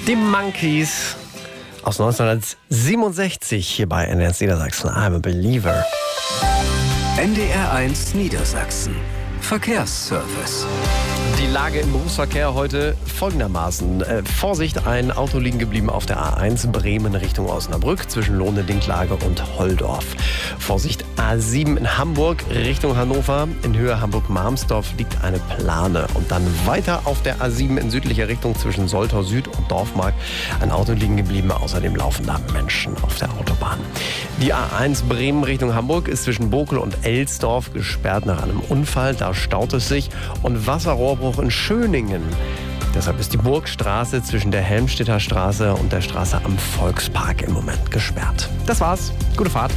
Die Monkeys aus 1967 hier bei NDR Niedersachsen. I'm a Believer. NDR 1 Niedersachsen. Verkehrsservice. Die Lage im Berufsverkehr heute folgendermaßen. Vorsicht, ein Auto liegen geblieben auf der A1 Bremen Richtung Osnabrück zwischen Lohne-Dinklage und Holdorf. Vorsicht, A7 in Hamburg Richtung Hannover. In Höhe Hamburg-Marmsdorf liegt eine Plane. Und dann weiter auf der A7 in südlicher Richtung zwischen Soltau Süd und Dorfmark. Ein Auto liegen geblieben, außerdem laufen da Menschen auf der Autobahn. Die A1 Bremen Richtung Hamburg ist zwischen Bokel und Elsdorf gesperrt nach einem Unfall. Da staut es sich und Wasserrohrbruch in Schöningen. Deshalb ist die Burgstraße zwischen der Helmstedter Straße und der Straße am Volkspark im Moment gesperrt. Das war's. Gute Fahrt.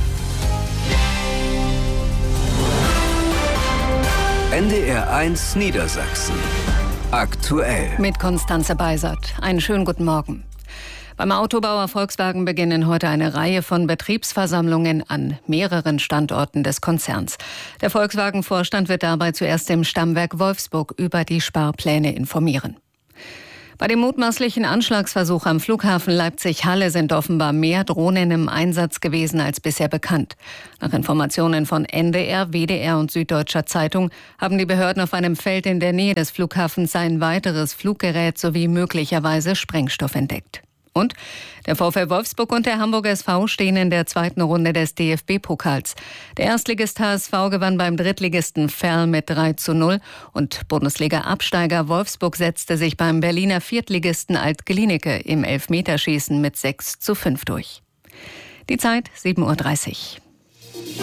NDR 1 Niedersachsen. Aktuell. Mit Konstanze Beisert. Einen schönen guten Morgen. Beim Autobauer Volkswagen beginnen heute eine Reihe von Betriebsversammlungen an mehreren Standorten des Konzerns. Der Volkswagen-Vorstand wird dabei zuerst im Stammwerk Wolfsburg über die Sparpläne informieren. Bei dem mutmaßlichen Anschlagsversuch am Flughafen Leipzig-Halle sind offenbar mehr Drohnen im Einsatz gewesen als bisher bekannt. Nach Informationen von NDR, WDR und Süddeutscher Zeitung haben die Behörden auf einem Feld in der Nähe des Flughafens ein weiteres Fluggerät sowie möglicherweise Sprengstoff entdeckt. Und der VfL Wolfsburg und der Hamburger SV stehen in der zweiten Runde des DFB-Pokals. Der Erstligist HSV gewann beim Drittligisten Verl mit 3:0 und Bundesliga-Absteiger Wolfsburg setzte sich beim Berliner Viertligisten Alt-Glienicke im Elfmeterschießen mit 6:5 durch. Die Zeit 7:30 Uhr.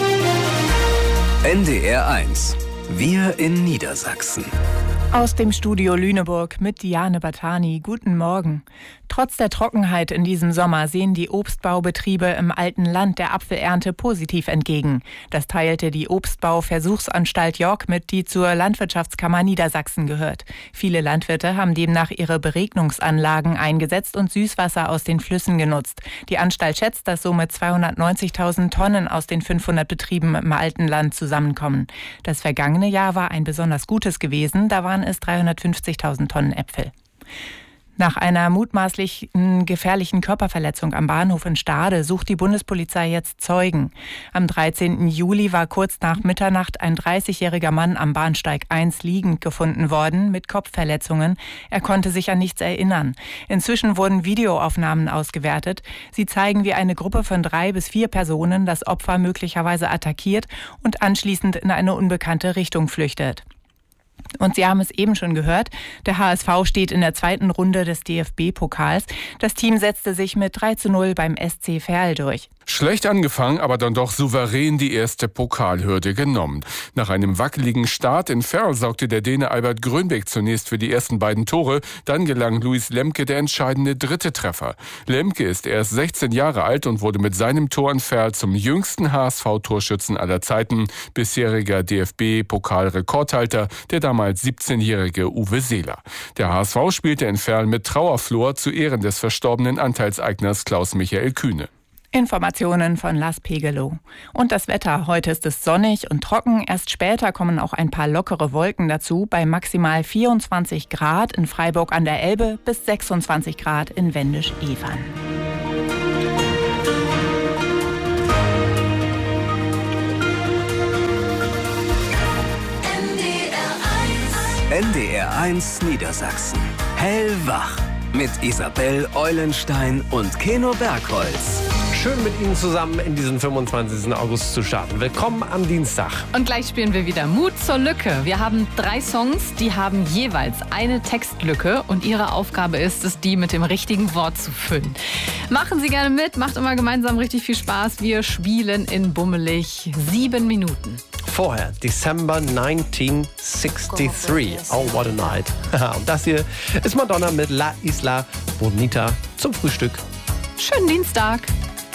NDR 1. Wir in Niedersachsen. Aus dem Studio Lüneburg mit Diane Batani. Guten Morgen. Trotz der Trockenheit in diesem Sommer sehen die Obstbaubetriebe im alten Land der Apfelernte positiv entgegen. Das teilte die Obstbau-Versuchsanstalt York mit, die zur Landwirtschaftskammer Niedersachsen gehört. Viele Landwirte haben demnach ihre Beregnungsanlagen eingesetzt und Süßwasser aus den Flüssen genutzt. Die Anstalt schätzt, dass somit 290.000 Tonnen aus den 500 Betrieben im alten Land zusammenkommen. Das vergangene Jahr war ein besonders gutes gewesen. Da waren es 350.000 Tonnen Äpfel. Nach einer mutmaßlichen gefährlichen Körperverletzung am Bahnhof in Stade sucht die Bundespolizei jetzt Zeugen. Am 13. Juli war kurz nach Mitternacht ein 30-jähriger Mann am Bahnsteig 1 liegend gefunden worden mit Kopfverletzungen. Er konnte sich an nichts erinnern. Inzwischen wurden Videoaufnahmen ausgewertet. Sie zeigen, wie eine Gruppe von 3 bis 4 Personen das Opfer möglicherweise attackiert und anschließend in eine unbekannte Richtung flüchtet. Und Sie haben es eben schon gehört, der HSV steht in der zweiten Runde des DFB-Pokals. Das Team setzte sich mit 3:0 beim SC Verl durch. Schlecht angefangen, aber dann doch souverän die erste Pokalhürde genommen. Nach einem wackeligen Start in Verl sorgte der Däne Albert Grönbeck zunächst für die ersten beiden Tore. Dann gelang Luis Lemke der entscheidende dritte Treffer. Lemke ist erst 16 Jahre alt und wurde mit seinem Tor in Verl zum jüngsten HSV-Torschützen aller Zeiten. Bisheriger DFB-Pokal-Rekordhalter, der damals 17-jährige Uwe Seeler. Der HSV spielte in Verl mit Trauerflor zu Ehren des verstorbenen Anteilseigners Klaus-Michael Kühne. Informationen von Lars Pegelow. Und das Wetter. Heute ist es sonnig und trocken. Erst später kommen auch ein paar lockere Wolken dazu. Bei maximal 24 Grad in Freiburg an der Elbe bis 26 Grad in Wendisch-Evern. NDR 1 Niedersachsen. Hellwach. Mit Isabel Eulenstein und Keno Bergholz. Schön mit Ihnen zusammen in diesen 25. August zu starten. Willkommen am Dienstag. Und gleich spielen wir wieder Mut zur Lücke. Wir haben 3 Songs, die haben jeweils eine Textlücke und Ihre Aufgabe ist es, die mit dem richtigen Wort zu füllen. Machen Sie gerne mit, macht immer gemeinsam richtig viel Spaß. Wir spielen in bummelig 7 Minuten. Vorher, December 1963. Oh, what a night. Und das hier ist Madonna mit La Isla Bonita zum Frühstück. Schönen Dienstag.